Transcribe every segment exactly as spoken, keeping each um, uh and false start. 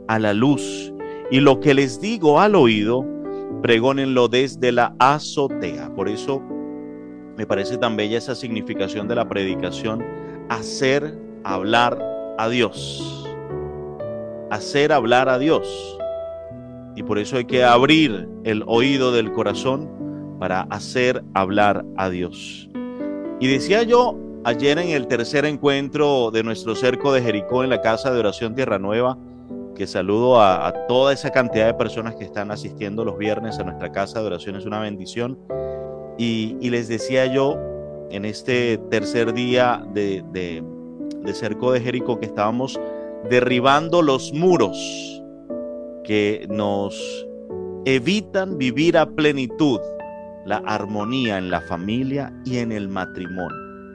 a la luz, y lo que les digo al oído, pregónenlo desde la azotea. Por eso me parece tan bella esa significación de la predicación: hacer hablar a Dios, hacer hablar a Dios. Y por eso hay que abrir el oído del corazón para hacer hablar a Dios. Y decía yo ayer en el tercer encuentro de nuestro cerco de Jericó en la casa de oración Tierra Nueva, que saludo a, a toda esa cantidad de personas que están asistiendo los viernes a nuestra casa de oración, es una bendición. Y, y les decía yo en este tercer día de, de, de cerco de Jericó que estábamos derribando los muros que nos evitan vivir a plenitud la armonía en la familia y en el matrimonio.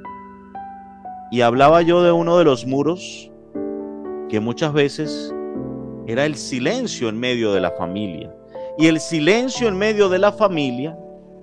Y hablaba yo de uno de los muros que muchas veces era el silencio en medio de la familia. Y el silencio en medio de la familia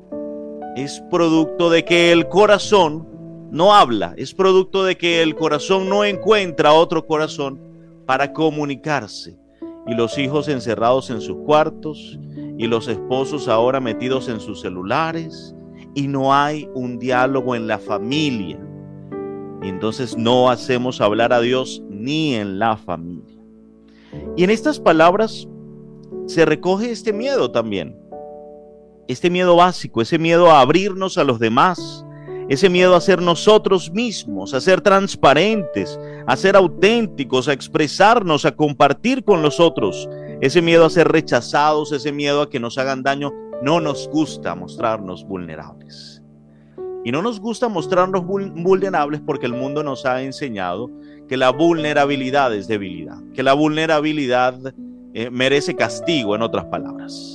es producto de que el corazón no habla, es producto de que el corazón no encuentra otro corazón para comunicarse. Y los hijos encerrados en sus cuartos, y los esposos ahora metidos en sus celulares, y no hay un diálogo en la familia. Y entonces no hacemos hablar a Dios ni en la familia. Y en estas palabras se recoge este miedo también, este miedo básico, ese miedo a abrirnos a los demás, ese miedo a ser nosotros mismos, a ser transparentes, a ser auténticos, a expresarnos, a compartir con los otros, ese miedo a ser rechazados, ese miedo a que nos hagan daño. No nos gusta mostrarnos vulnerables. Y no nos gusta mostrarnos vulnerables porque el mundo nos ha enseñado que la vulnerabilidad es debilidad, que la vulnerabilidad eh, merece castigo, en otras palabras.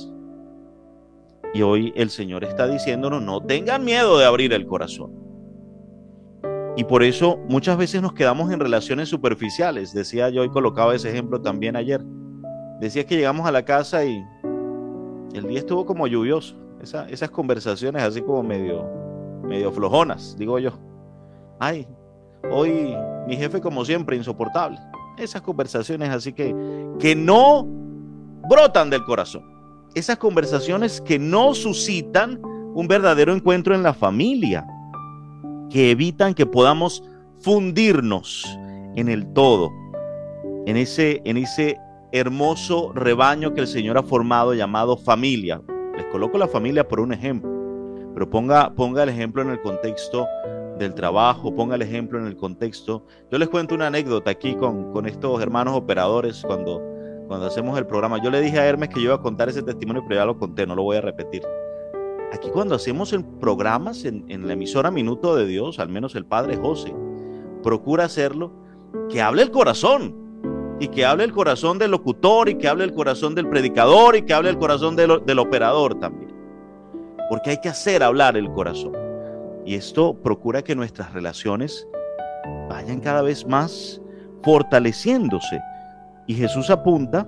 Y hoy el Señor está diciéndonos: no tengan miedo de abrir el corazón. Y por eso muchas veces nos quedamos en relaciones superficiales. Decía yo y colocaba ese ejemplo también ayer. Decía que llegamos a la casa y el día estuvo como lluvioso. Esa, esas conversaciones así como medio, medio flojonas, digo yo. Ay, hoy mi jefe como siempre insoportable. Esas conversaciones así que, que no brotan del corazón. Esas conversaciones que no suscitan un verdadero encuentro en la familia, que evitan que podamos fundirnos en el todo, en ese, en ese hermoso rebaño que el Señor ha formado llamado familia. Les coloco la familia por un ejemplo, pero ponga, ponga el ejemplo en el contexto del trabajo, ponga el ejemplo en el contexto. Yo les cuento una anécdota aquí con, con estos hermanos operadores cuando... Cuando hacemos el programa, yo le dije a Hermes que yo iba a contar ese testimonio, pero ya lo conté, no lo voy a repetir. Aquí cuando hacemos el programas en, en la emisora Minuto de Dios, al menos el padre José procura hacerlo, que hable el corazón, y que hable el corazón del locutor, y que hable el corazón del predicador, y que hable el corazón del, del operador también. Porque hay que hacer hablar el corazón. Y esto procura que nuestras relaciones vayan cada vez más fortaleciéndose. Y Jesús apunta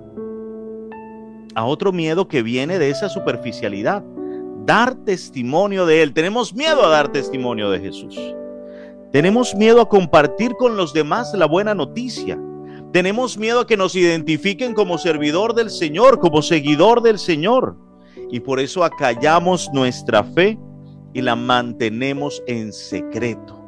a otro miedo que viene de esa superficialidad: dar testimonio de Él. Tenemos miedo a dar testimonio de Jesús. Tenemos miedo a compartir con los demás la buena noticia. Tenemos miedo a que nos identifiquen como servidor del Señor, como seguidor del Señor. Y por eso acallamos nuestra fe y la mantenemos en secreto.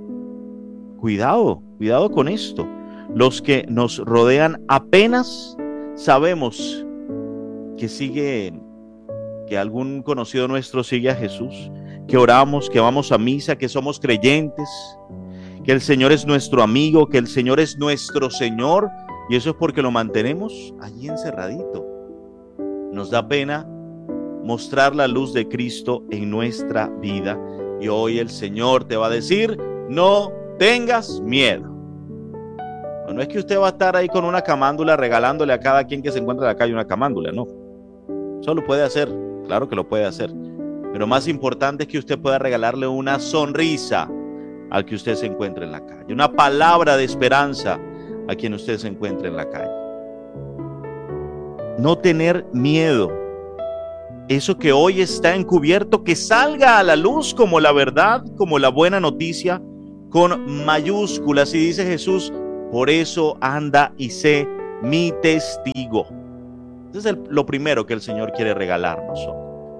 Cuidado, cuidado con esto. Los que nos rodean apenas sabemos que sigue, que algún conocido nuestro sigue a Jesús, que oramos, que vamos a misa, que somos creyentes, que el Señor es nuestro amigo, que el Señor es nuestro Señor, y eso es porque lo mantenemos allí encerradito. Nos da pena mostrar la luz de Cristo en nuestra vida, y hoy el Señor te va a decir: no tengas miedo. No es que usted va a estar ahí con una camándula regalándole a cada quien que se encuentra en la calle una camándula, no. Eso lo puede hacer, claro que lo puede hacer. Pero más importante es que usted pueda regalarle una sonrisa al que usted se encuentre en la calle, una palabra de esperanza a quien usted se encuentre en la calle. No tener miedo. Eso que hoy está encubierto, que salga a la luz como la verdad, como la buena noticia, con mayúsculas. Y dice Jesús: por eso anda y sé mi testigo. Ese es el, lo primero que el Señor quiere regalarnos hoy.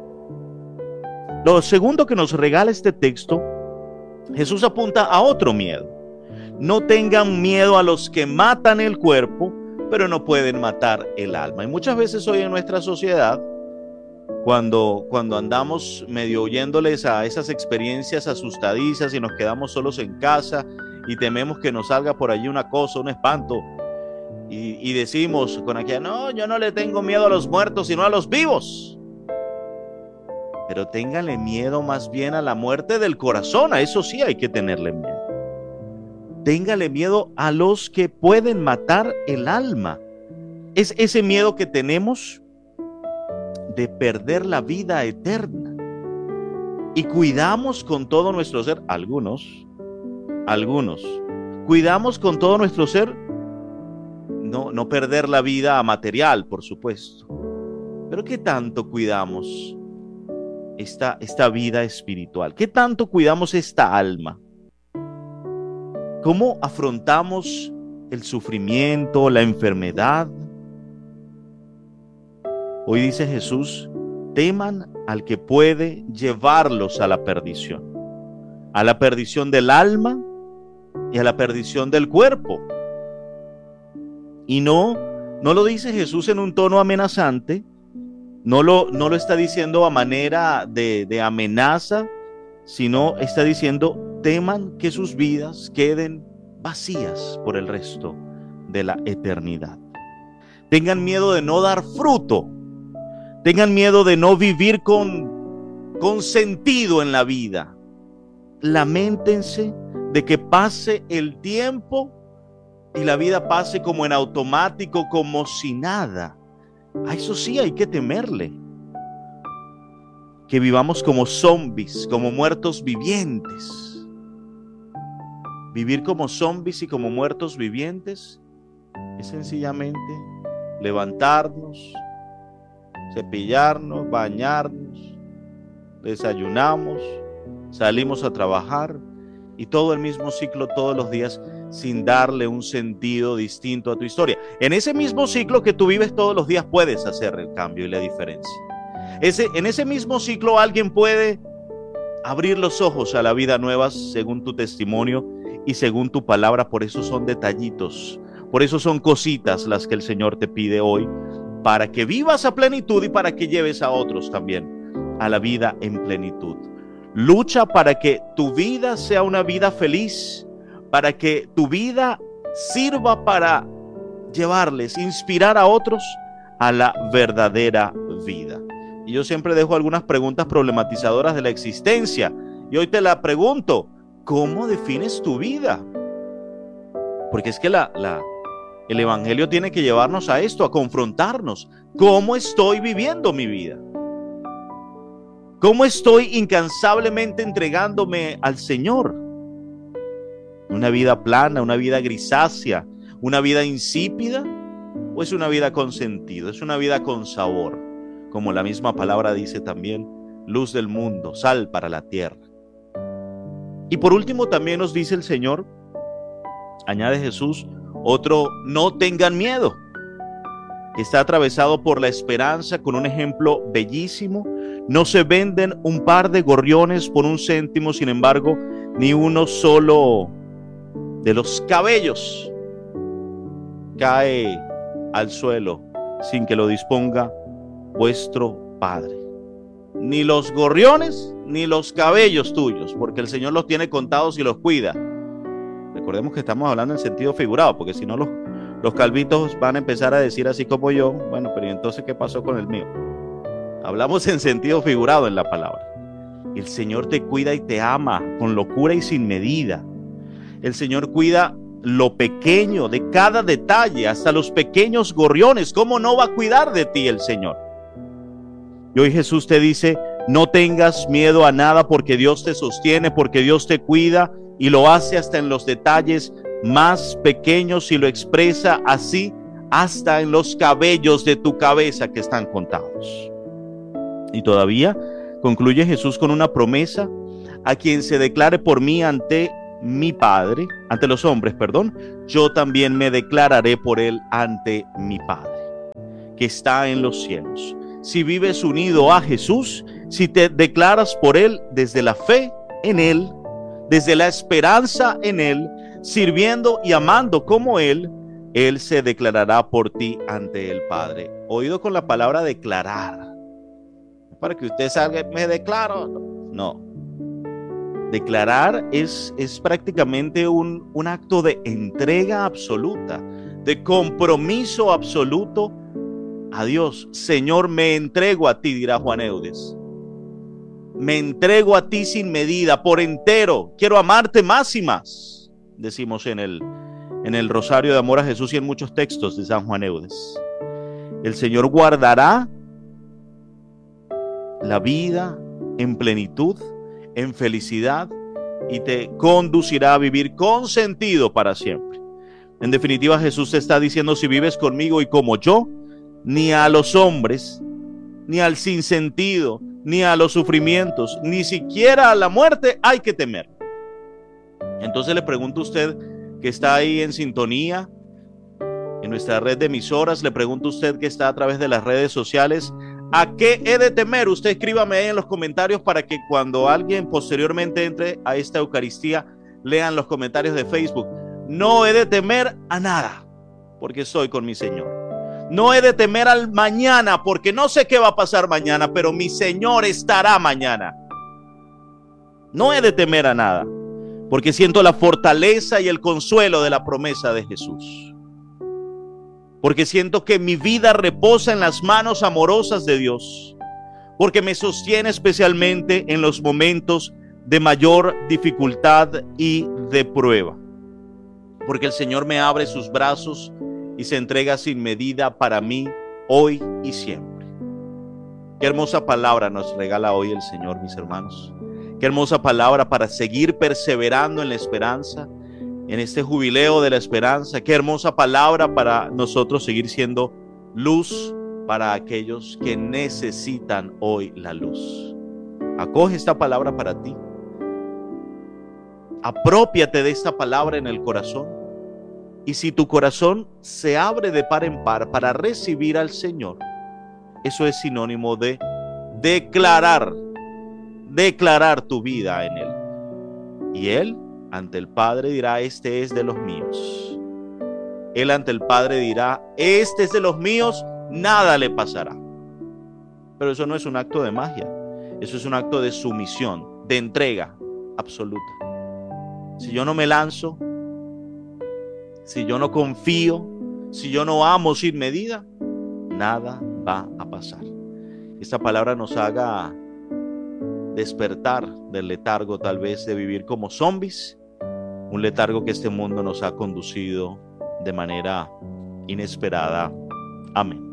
Lo segundo que nos regala este texto, Jesús apunta a otro miedo. No tengan miedo a los que matan el cuerpo, pero no pueden matar el alma. Y muchas veces hoy en nuestra sociedad, cuando, cuando andamos medio huyéndoles a esas experiencias asustadizas y nos quedamos solos en casa y tememos que nos salga por allí una cosa, un espanto, y, y decimos con aquella, no, yo no le tengo miedo a los muertos, sino a los vivos. Pero ténganle miedo más bien a la muerte del corazón, a eso sí hay que tenerle miedo. Téngale miedo a los que pueden matar el alma. Es ese miedo que tenemos de perder la vida eterna. Y cuidamos con todo nuestro ser, algunos, algunos, cuidamos con todo nuestro ser, no, no perder la vida material, por supuesto. Pero ¿qué tanto cuidamos esta, esta vida espiritual? ¿Qué tanto cuidamos esta alma? ¿Cómo afrontamos el sufrimiento, la enfermedad? Hoy dice Jesús, teman al que puede llevarlos a la perdición, a la perdición del alma y a la perdición del cuerpo. Y no, no lo dice Jesús en un tono amenazante, no lo, no lo está diciendo a manera de, de amenaza, sino está diciendo, teman que sus vidas queden vacías por el resto de la eternidad. Tengan miedo de no dar fruto. Tengan miedo de no vivir con, con sentido en la vida. Lamentense de que pase el tiempo y la vida pase como en automático, como si nada. A eso sí hay que temerle. Que vivamos como zombies, como muertos vivientes. Vivir como zombies y como muertos vivientes es sencillamente levantarnos, cepillarnos, bañarnos, desayunamos, salimos a trabajar y todo el mismo ciclo todos los días sin darle un sentido distinto a tu historia. En ese mismo ciclo que tú vives todos los días puedes hacer el cambio y la diferencia. Ese, en ese mismo ciclo alguien puede abrir los ojos a la vida nueva según tu testimonio y según tu palabra. Por eso son detallitos, por eso son cositas las que el Señor te pide hoy, para que vivas a plenitud y para que lleves a otros también a la vida en plenitud. Lucha para que tu vida sea una vida feliz, para que tu vida sirva para llevarles, inspirar a otros a la verdadera vida. Y yo siempre dejo algunas preguntas problematizadoras de la existencia, y hoy te la pregunto: ¿cómo defines tu vida? Porque es que la, la, el Evangelio tiene que llevarnos a esto, a confrontarnos. ¿Cómo estoy viviendo mi vida? ¿Cómo estoy incansablemente entregándome al Señor? ¿Una vida plana, una vida grisácea, una vida insípida? ¿O es una vida con sentido? ¿Es una vida con sabor? Como la misma palabra dice también, luz del mundo, sal para la tierra. Y por último también nos dice el Señor, añade Jesús, otro, no tengan miedo, que está atravesado por la esperanza con un ejemplo bellísimo. No se venden un par de gorriones por un céntimo, sin embargo, ni uno solo de los cabellos cae al suelo sin que lo disponga vuestro Padre. Ni los gorriones ni los cabellos tuyos, porque el Señor los tiene contados y los cuida. Recordemos que estamos hablando en sentido figurado, porque si no los, los calvitos van a empezar a decir así como yo, bueno, pero ¿y entonces qué pasó con el mío? Hablamos en sentido figurado en la palabra. El Señor te cuida y te ama con locura y sin medida. El Señor cuida lo pequeño, de cada detalle, hasta los pequeños gorriones. ¿Cómo no va a cuidar de ti el Señor? Y hoy Jesús te dice, no tengas miedo a nada, porque Dios te sostiene, porque Dios te cuida y lo hace hasta en los detalles más pequeños y lo expresa así hasta en los cabellos de tu cabeza que están contados. Y todavía concluye Jesús con una promesa: a quien se declare por mí ante mi Padre, ante los hombres, perdón, yo también me declararé por él ante mi Padre, que está en los cielos. Si vives unido a Jesús, si te declaras por él desde la fe en él, desde la esperanza en él, sirviendo y amando como él, él se declarará por ti ante el Padre. Oído con la palabra declarar, para que usted salga, me declaro. No. Declarar es, es prácticamente un, un acto de entrega absoluta, de compromiso absoluto a Dios. Señor, me entrego a ti, dirá Juan Eudes. Me entrego a ti sin medida, por entero. Quiero amarte más y más, decimos en el, en el Rosario de Amor a Jesús y en muchos textos de San Juan Eudes. El Señor guardará la vida en plenitud, en felicidad, y te conducirá a vivir con sentido para siempre. En definitiva, Jesús te está diciendo: si vives conmigo y como yo, ni a los hombres, ni al sinsentido, ni a los sufrimientos, ni siquiera a la muerte hay que temer. Entonces le pregunto a usted que está ahí en sintonía en nuestra red de emisoras, le pregunto a usted que está a través de las redes sociales: ¿a qué he de temer? Usted escríbame ahí en los comentarios para que cuando alguien posteriormente entre a esta Eucaristía lean los comentarios de Facebook. No he de temer a nada, porque estoy con mi Señor. No he de temer al mañana, porque no sé qué va a pasar mañana, pero mi Señor estará mañana. No he de temer a nada, porque siento la fortaleza y el consuelo de la promesa de Jesús. Porque siento que mi vida reposa en las manos amorosas de Dios, porque me sostiene especialmente en los momentos de mayor dificultad y de prueba, porque el Señor me abre sus brazos y se entrega sin medida para mí hoy y siempre. Qué hermosa palabra nos regala hoy el Señor, mis hermanos. Qué hermosa palabra para seguir perseverando en la esperanza, en este jubileo de la esperanza. Qué hermosa palabra para nosotros seguir siendo luz para aquellos que necesitan hoy la luz. Acoge esta palabra para ti. Aprópiate de esta palabra en el corazón. Y si tu corazón se abre de par en par para recibir al Señor, eso es sinónimo de declarar, declarar tu vida en Él. Y Él ante el Padre dirá: este es de los míos. Él ante el Padre dirá: este es de los míos, nada le pasará. Pero eso no es un acto de magia, eso es un acto de sumisión, de entrega absoluta. Si yo no me lanzo, si yo no confío, si yo no amo sin medida, nada va a pasar. Esta palabra nos haga despertar del letargo, tal vez de vivir como zombies, un letargo que este mundo nos ha conducido de manera inesperada. Amén.